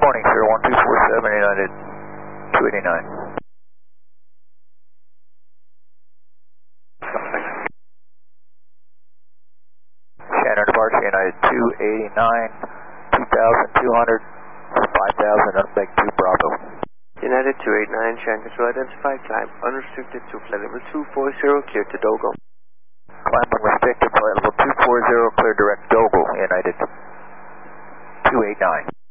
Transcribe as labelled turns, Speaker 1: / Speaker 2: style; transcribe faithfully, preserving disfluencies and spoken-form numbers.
Speaker 1: morning, sir. one two four seven, United two eighty-nine. Shannon departure, United two eighty-nine, two thousand two hundred, five thousand, unbake two Bravo.
Speaker 2: United two eighty-nine, Shannon control identified, climb unrestricted to flight level two forty, clear to Dogo.
Speaker 1: Climb unrestricted, flight level two forty, clear direct Dogo, United two eighty-nine.